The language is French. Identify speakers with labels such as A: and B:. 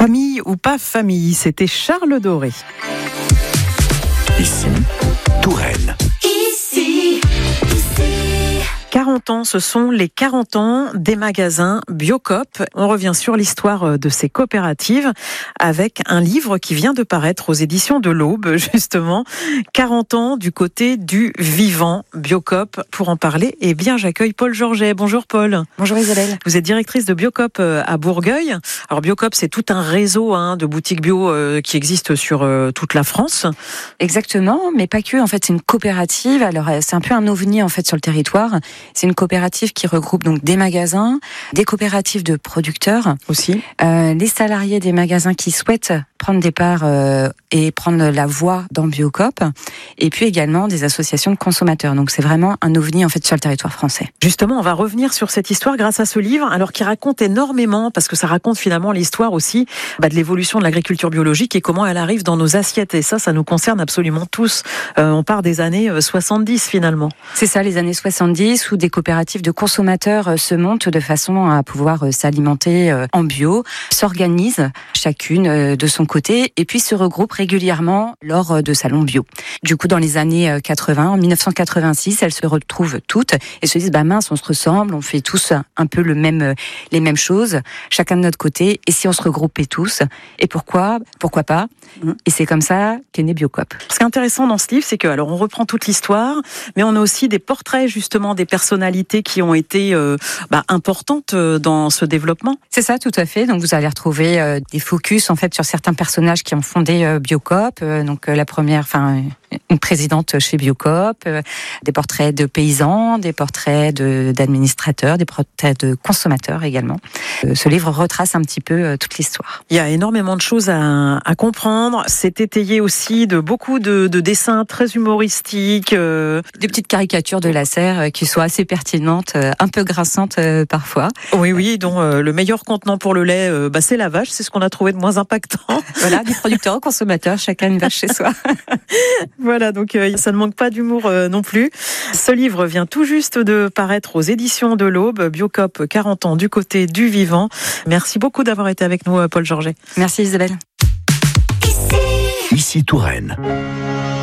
A: Famille ou pas famille, c'était Charles Doré.
B: Ici, Touraine.
A: 40 ans, ce sont les 40 ans des magasins Biocoop. On revient sur l'histoire de ces coopératives avec un livre qui vient de paraître aux éditions de l'Aube, justement. 40 ans du côté du vivant Biocoop. Pour en parler, eh bien, j'accueille Paul Georget. Bonjour Paul.
C: Bonjour Isabelle.
A: Vous êtes directrice de Biocoop à Bourgueil. Alors Biocoop, c'est tout un réseau de boutiques bio qui existe sur toute la France.
C: Exactement, mais pas que. En fait, c'est une coopérative. Alors, c'est un peu un ovni en fait sur le territoire. C'est une coopérative qui regroupe donc des magasins, des coopératives de producteurs
A: aussi,
C: les salariés des magasins qui souhaitent prendre des parts et prendre la voie dans Biocoop, et puis également des associations de consommateurs. Donc c'est vraiment un ovni en fait sur le territoire français.
A: Justement, on va revenir sur cette histoire grâce à ce livre, alors qui raconte énormément, parce que ça raconte finalement l'histoire aussi de l'évolution de l'agriculture biologique et comment elle arrive dans nos assiettes. Et ça nous concerne absolument tous. On part des années 70 finalement.
C: C'est ça, les années 70, où des coopératives de consommateurs se montent de façon à pouvoir s'alimenter en bio, s'organisent chacune de son côté et puis se regroupent régulièrement lors de salons bio. Du coup, dans les années 80, en 1986, elles se retrouvent toutes et se disent mince, on se ressemble, on fait tous un peu les mêmes choses, chacun de notre côté. Et si on se regroupait tous, et pourquoi pas? Et c'est comme ça qu'est né Biocoop.
A: Ce qui est intéressant dans ce livre, c'est que alors on reprend toute l'histoire, mais on a aussi des portraits justement des personnalités qui ont été importantes dans ce développement.
C: C'est ça, tout à fait. Donc vous allez retrouver des focus en fait sur certains personnages qui ont fondé Biocoop. Donc la première, une présidente chez Biocoop, des portraits de paysans, des portraits d'administrateurs, des portraits de consommateurs également. Ce livre retrace un petit peu toute l'histoire.
A: Il y a énormément de choses à comprendre. C'est étayé aussi de beaucoup de dessins très humoristiques.
C: Des petites caricatures de la serre qui sont assez pertinentes, un peu grinçantes parfois.
A: Oui, dont le meilleur contenant pour le lait, c'est la vache. C'est ce qu'on a trouvé de moins impactant.
C: Voilà, du producteur au consommateur, chacun une vache chez soi.
A: Voilà, donc ça ne manque pas d'humour non plus. Ce livre vient tout juste de paraître aux éditions de l'Aube, Biocoop 40 ans du côté du vivant. Merci beaucoup d'avoir été avec nous, Paul Georget.
C: Merci Isabelle.
B: Ici Touraine.